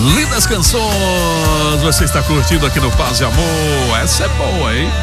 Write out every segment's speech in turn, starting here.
Lindas canções, você está curtindo aqui no Paz e Amor. Essa é boa, hein?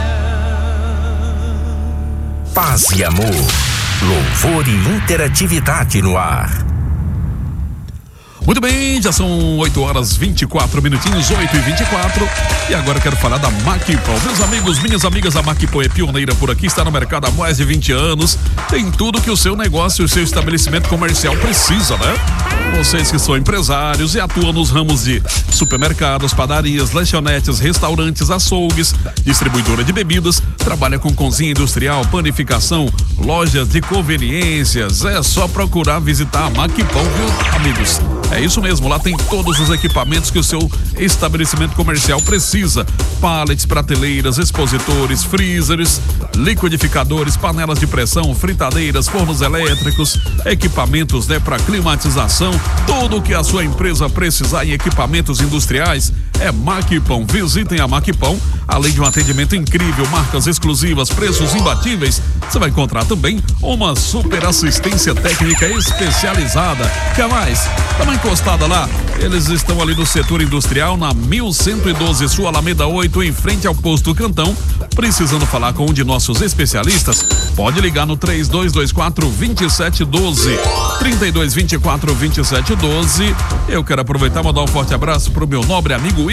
Paz e Amor, louvor e interatividade no ar. Muito bem, já são 8 horas 24 minutinhos, 8h24. E agora eu quero falar da Maquipão. Meus amigos, minhas amigas, a Maquipão é pioneira por aqui, está no mercado há mais de 20 anos. Tem tudo que o seu negócio e o seu estabelecimento comercial precisa, né? Vocês que são empresários e atuam nos ramos de supermercados, padarias, lanchonetes, restaurantes, açougues, distribuidora de bebidas, trabalha com cozinha industrial, panificação, lojas de conveniências. É só procurar visitar a Maquipão, viu, amigos? É isso mesmo, lá tem todos os equipamentos que o seu estabelecimento comercial precisa. Pallets, prateleiras, expositores, freezers, liquidificadores, panelas de pressão, fritadeiras, fornos elétricos, equipamentos, né, para climatização. Tudo o que a sua empresa precisar em equipamentos industriais é Maquipão. Visitem a Maquipão. Além de um atendimento incrível, marcas exclusivas, preços imbatíveis, você vai encontrar também uma super assistência técnica especializada. Quer mais? Dá uma encostada lá. Eles estão ali no setor industrial, na 1112 Sul, Alameda 8, em frente ao Posto Cantão. Precisando falar com um de nossos especialistas? Pode ligar no 3224-2712. 3224-2712. Eu quero aproveitar e mandar um forte abraço pro meu nobre amigo